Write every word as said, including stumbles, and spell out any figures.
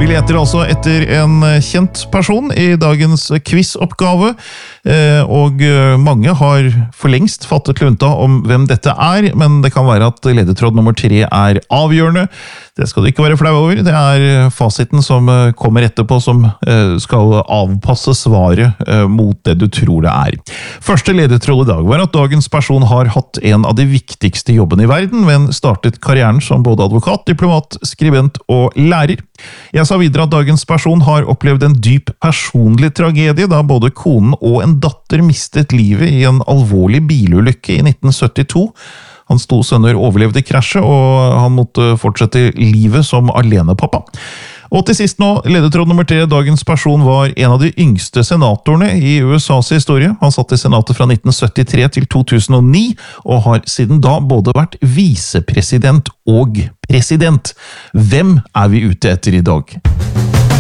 Vi leter altså etter en kjent person i dagens quizoppgave, og mange har for lengst fattet lunta om hvem dette er, men det kan være at ledetråd nummer tre er avgjørende. Det skal du ikke være flau over. Det er fasiten som kommer etterpå som skal avpasse svaret mot det du tror det er. Første ledetråd i dag var at dagens person har hatt en av de viktigste jobbene i verden, men startet karrieren som både advokat, diplomat, skribent og lærer. Jeg sa videre at dagens person har opplevd en dyp personlig tragedie, da både konen og en datter mistet livet i en alvorlig bilulykke i nitten syttito. Hans to sønner overlevde krasjet, og han måtte fortsette livet som alenepappa. Og til sist nå, ledetråd nummer tre, dagens person var en av de yngste senatorene i U S A's historie. Han satt i senatet fra nitten syttitre til to tusen og ni, og har siden da både vært visepresident og president. Hvem er vi ute etter i dag?